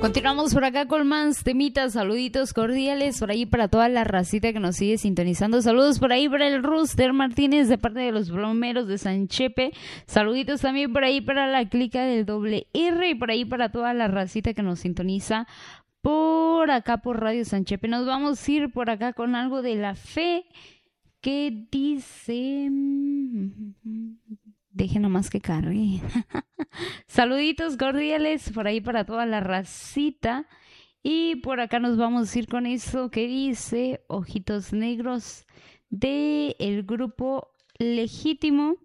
Continuamos por acá con más temitas, saluditos cordiales por ahí para toda la racita que nos sigue sintonizando. Saludos por ahí para el Rooster Martínez de parte de los plomeros de San Chepe. Saluditos también por ahí para la clica del doble R y por ahí para toda la racita que nos sintoniza por acá por Radio San Chepe. Nos vamos a ir por acá con algo de la fe que dice... Deje nomás que cargue. Saluditos cordiales por ahí para toda la racita. Y por acá nos vamos a ir con eso que dice Ojitos Negros de el grupo Legítimo.